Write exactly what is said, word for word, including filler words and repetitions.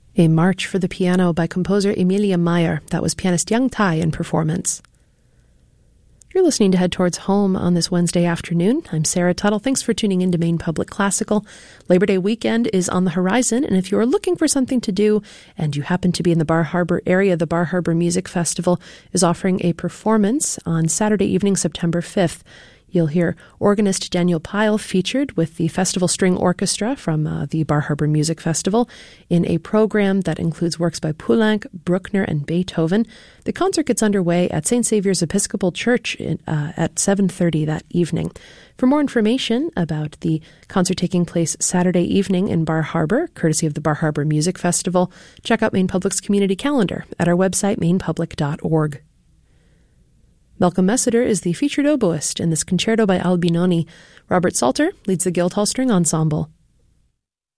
A March for the Piano by composer Emilia Meyer. That was pianist Young Tai in performance. You're listening to Head Towards Home on this Wednesday afternoon. I'm Sarah Tuttle. Thanks for tuning in to Maine Public Classical. Labor Day weekend is on the horizon, and if you're looking for something to do and you happen to be in the Bar Harbor area, the Bar Harbor Music Festival is offering a performance on Saturday evening, September fifth. You'll hear organist Daniel Pyle featured with the Festival String Orchestra from uh, the Bar Harbor Music Festival in a program that includes works by Poulenc, Bruckner, and Beethoven. The concert gets underway at Saint Saviour's Episcopal Church in, uh, at seven thirty that evening. For more information about the concert taking place Saturday evening in Bar Harbor, courtesy of the Bar Harbor Music Festival, check out Maine Public's community calendar at our website, maine public dot org. Malcolm Messiter is the featured oboist in this concerto by Albinoni. Robert Salter leads the Guildhall String Ensemble.